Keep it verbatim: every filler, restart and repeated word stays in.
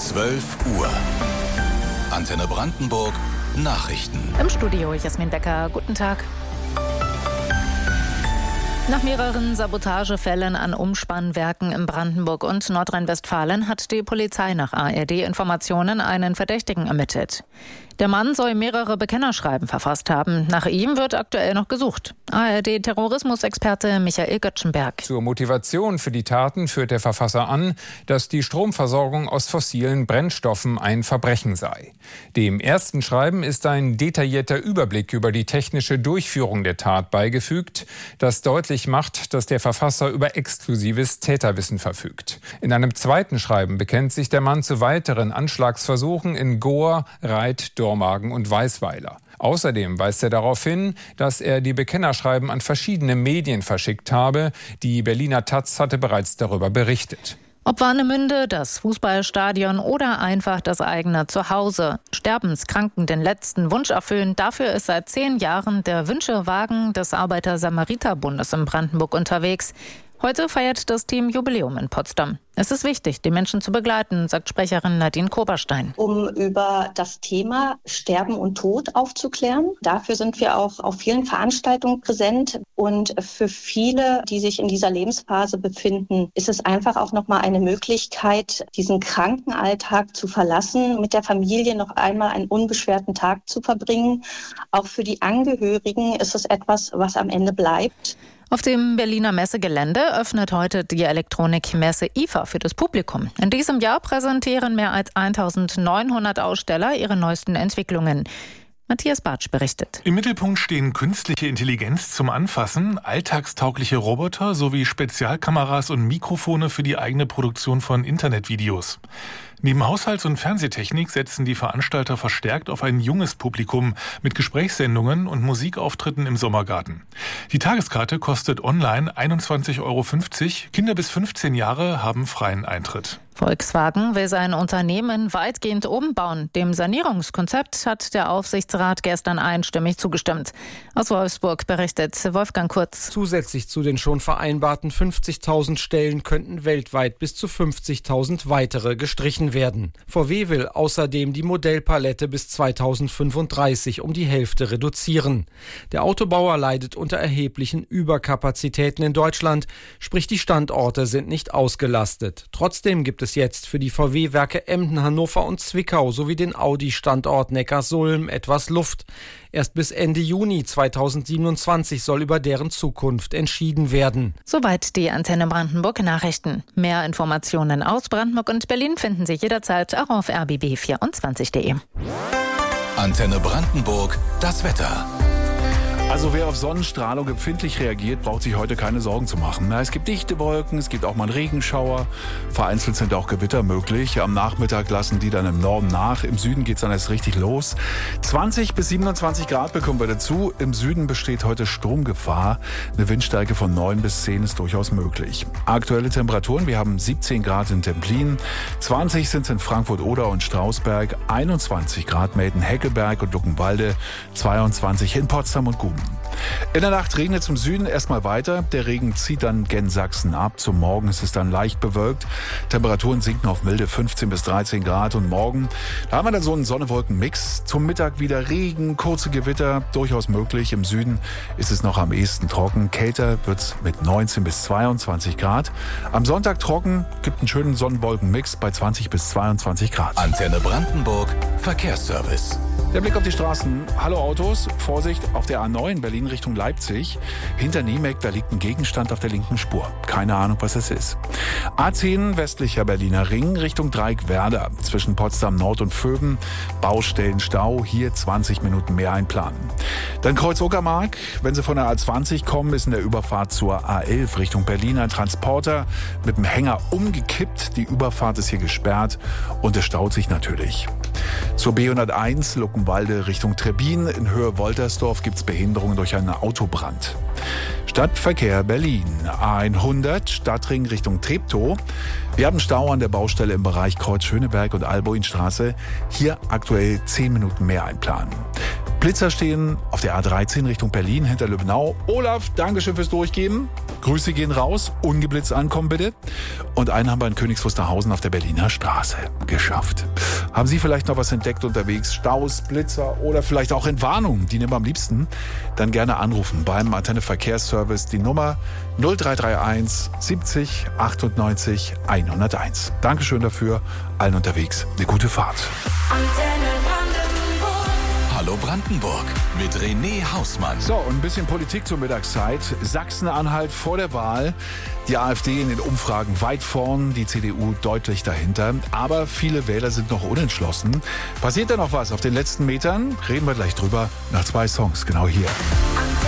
zwölf Uhr. Antenne Brandenburg Nachrichten. Im Studio Jasmin Becker. Guten Tag. Nach mehreren Sabotagefällen an Umspannwerken in Brandenburg und Nordrhein-Westfalen hat die Polizei nach A R D-Informationen einen Verdächtigen ermittelt. Der Mann soll mehrere Bekennerschreiben verfasst haben. Nach ihm wird aktuell noch gesucht. A R D-Terrorismusexperte Michael Göttschenberg. Zur Motivation für die Taten führt der Verfasser an, dass die Stromversorgung aus fossilen Brennstoffen ein Verbrechen sei. Dem ersten Schreiben ist ein detaillierter Überblick über die technische Durchführung der Tat beigefügt, das deutlich macht, dass der Verfasser über exklusives Täterwissen verfügt. In einem zweiten Schreiben bekennt sich der Mann zu weiteren Anschlagsversuchen in Gohr, Reit, Dormagen und Weißweiler. Außerdem weist er darauf hin, dass er die Bekennerschreiben an verschiedene Medien verschickt habe. Die Berliner Taz hatte bereits darüber berichtet. Ob Warnemünde, das Fußballstadion oder einfach das eigene Zuhause. Sterbenskranken den letzten Wunsch erfüllen. Dafür ist seit zehn Jahren der Wünschewagen des Arbeiter-Samariter-Bundes in Brandenburg unterwegs. Heute feiert das Team Jubiläum in Potsdam. Es ist wichtig, die Menschen zu begleiten, sagt Sprecherin Nadine Koberstein. Um über das Thema Sterben und Tod aufzuklären. Dafür sind wir auch auf vielen Veranstaltungen präsent. Und für viele, die sich in dieser Lebensphase befinden, ist es einfach auch nochmal eine Möglichkeit, diesen Krankenalltag zu verlassen, mit der Familie noch einmal einen unbeschwerten Tag zu verbringen. Auch für die Angehörigen ist es etwas, was am Ende bleibt. Auf dem Berliner Messegelände öffnet heute die Elektronikmesse I F A für das Publikum. In diesem Jahr präsentieren mehr als eintausendneunhundert Aussteller ihre neuesten Entwicklungen. Matthias Bartsch berichtet. Im Mittelpunkt stehen künstliche Intelligenz zum Anfassen, alltagstaugliche Roboter sowie Spezialkameras und Mikrofone für die eigene Produktion von Internetvideos. Neben Haushalts- und Fernsehtechnik setzen die Veranstalter verstärkt auf ein junges Publikum mit Gesprächssendungen und Musikauftritten im Sommergarten. Die Tageskarte kostet online einundzwanzig Euro fünfzig. Kinder bis fünfzehn Jahre haben freien Eintritt. Volkswagen will sein Unternehmen weitgehend umbauen. Dem Sanierungskonzept hat der Aufsichtsrat gestern einstimmig zugestimmt. Aus Wolfsburg berichtet Wolfgang Kurz. Zusätzlich zu den schon vereinbarten fünfzigtausend Stellen könnten weltweit bis zu fünfzigtausend weitere gestrichen werden. V W will außerdem die Modellpalette bis zweitausendfünfunddreißig um die Hälfte reduzieren. Der Autobauer leidet unter erheblichen Überkapazitäten in Deutschland, sprich die Standorte sind nicht ausgelastet. Trotzdem gibt es jetzt für die V W-Werke Emden, Hannover und Zwickau sowie den Audi-Standort Neckarsulm etwas Luft. Erst bis Ende Juni zweitausendsiebenundzwanzig soll über deren Zukunft entschieden werden. Soweit die Antenne Brandenburg Nachrichten. Mehr Informationen aus Brandenburg und Berlin finden Sie jederzeit auch auf r b b vierundzwanzig punkt d e. Antenne Brandenburg, das Wetter. Also wer auf Sonnenstrahlung empfindlich reagiert, braucht sich heute keine Sorgen zu machen. Na, es gibt dichte Wolken, es gibt auch mal einen Regenschauer. Vereinzelt sind auch Gewitter möglich. Am Nachmittag lassen die dann im Norden nach. Im Süden geht's dann erst richtig los. zwanzig bis siebenundzwanzig Grad bekommen wir dazu. Im Süden besteht heute Sturmgefahr. Eine Windstärke von neun bis zehn ist durchaus möglich. Aktuelle Temperaturen, wir haben siebzehn Grad in Templin, zwanzig sind es in Frankfurt-Oder und Strausberg, einundzwanzig Grad Melden-Heckelberg und Luckenwalde, zweiundzwanzig in Potsdam und Guben. In der Nacht regnet es im Süden erstmal weiter. Der Regen zieht dann gen Sachsen ab. Zum Morgen ist es dann leicht bewölkt. Temperaturen sinken auf milde fünfzehn bis dreizehn Grad. Und morgen, da haben wir dann so einen Sonne-Wolken-Mix. Zum Mittag wieder Regen, kurze Gewitter, durchaus möglich. Im Süden ist es noch am ehesten trocken. Kälter wird es mit neunzehn bis zweiundzwanzig Grad. Am Sonntag trocken, gibt einen schönen Sonnenwolken-Mix bei zwanzig bis zweiundzwanzig Grad. Antenne Brandenburg, Verkehrsservice. Der Blick auf die Straßen. Hallo Autos, Vorsicht auf der A neun Berlin Richtung Leipzig. Hinter Niemek, da liegt ein Gegenstand auf der linken Spur. Keine Ahnung, was es ist. A zehn westlicher Berliner Ring Richtung Dreieckwerder. Zwischen Potsdam Nord und Vöben. Baustellenstau, hier zwanzig Minuten mehr einplanen. Dann Kreuz Uckermark. Wenn Sie von der A zwanzig kommen, ist in der Überfahrt zur A elf Richtung Berlin ein Transporter mit dem Hänger umgekippt. Die Überfahrt ist hier gesperrt und es staut sich natürlich. Zur B hunderteins Luckenwalde Richtung Trebbin. In Höhe Woltersdorf gibt es Behinderungen durch einen Autobrand. Stadtverkehr Berlin. A hundert Stadtring Richtung Treptow. Wir haben Stau an der Baustelle im Bereich Kreuz Schöneberg und Alboinstraße. Hier aktuell zehn Minuten mehr einplanen. Blitzer stehen auf der A dreizehn Richtung Berlin hinter Lübbenau. Olaf, Dankeschön fürs Durchgeben. Grüße gehen raus. Ungeblitzt ankommen bitte. Und einen haben wir in Königs Wusterhausen auf der Berliner Straße geschafft. Haben Sie vielleicht noch was entdeckt unterwegs? Staus, Blitzer oder vielleicht auch Entwarnungen? Die nehmen wir am liebsten. Dann gerne anrufen beim Antenne Verkehrsservice. Die Nummer null drei drei eins siebzig achtundneunzig hunderteins. Dankeschön dafür. Allen unterwegs eine gute Fahrt. Hallo Brandenburg mit René Hausmann. So, und ein bisschen Politik zur Mittagszeit. Sachsen-Anhalt vor der Wahl. Die AfD in den Umfragen weit vorn, die C D U deutlich dahinter. Aber viele Wähler sind noch unentschlossen. Passiert da noch was auf den letzten Metern? Reden wir gleich drüber nach zwei Songs, genau hier.